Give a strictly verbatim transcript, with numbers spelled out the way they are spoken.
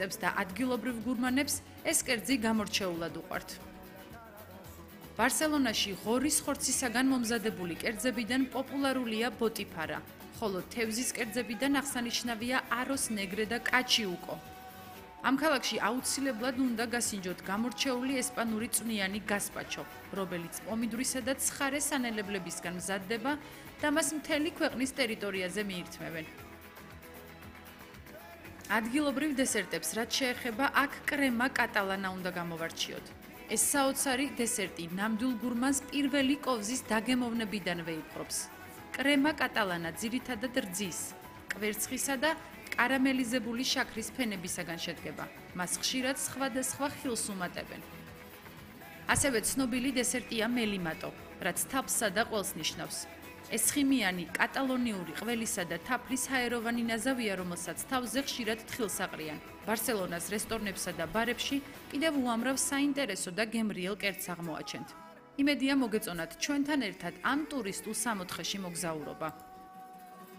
ტურისტებს და ადგილობრივ გურმანებს ეს კერძი გამორჩეულად უყვართ. ბარსელონაში ღორის ხორცისაგან მომზადებული კერძებიდან პოპულარულია ბოტიფარა, ხოლო თევზის კერძებიდან აღსანიშნავია აროს ნეგრე და კაჩიუკო. ამ ქალაქში აუცილებლად უნდა გასინჯოთ გამორჩეული ესპანური წვნიანი გასპაჩო, რომელიც პომიდვრისა და ცხარე სანელებლებისგან მზადდება და მას მთელი ქვეყნის ტერიტორიაზე მიირთმევენ. ადგილობრივ დესერტებს, რაც შეეხება, აქ კრემა კატალანა უნდა გამოვარჩიოთ. ეს საოცარი დესერტი ნამდვილ გურმანს პირველი კოვზის დაგემოვნებიდანვე იპყრობს. კრემა კატალანა ძირითადად რძის, კვერცხისა და კარამელიზებული შაქრის ფენებისაგან შედგება. მას ხშირად სხვადასხვა ხილს უმატებენ. ასევე ცნობილი დესერტია მელიმატო, რაც თაფლსა და ყველს ნიშნავს. ეს ხიმიანი კატალონიური ყველისა და თაფლის ჰაეროვანი ნაზავია, რომელსაც თავზე ხშირად თხილს აყრიან. ბარსელონას რესტორნებსა და ბარებში კიდევ უამრავ საინტერესო და გემრიელ კერძს აღმოაჩენთ. იმედია მოგეწონათ ჩვენთან ერთად ამ ტურისტულ სამოთხეში მოგზაურობა.